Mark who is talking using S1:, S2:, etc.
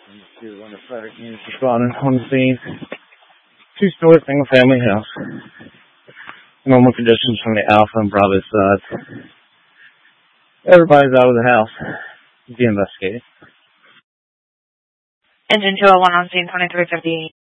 S1: to one of the fire units responding on the scene. 2-story single-family house. Normal conditions from the Alpha and Bravo side. Everybody's out of the house. Be investigated.
S2: Engine 201 on scene 2350.